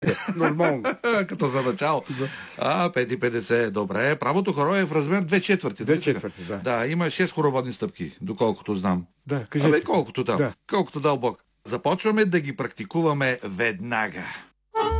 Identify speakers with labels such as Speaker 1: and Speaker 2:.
Speaker 1: Нормално.
Speaker 2: Като за начало.
Speaker 1: Да.
Speaker 2: 5,50. Добре. Правото хоро е в размер 2/4.
Speaker 1: 2/4, да.
Speaker 2: Да, има 6 хороводни стъпки, доколкото знам.
Speaker 1: Да, кажете.
Speaker 2: Колкото там.
Speaker 1: Да.
Speaker 2: Колкото дал Бог. Започваме да ги практикуваме веднага.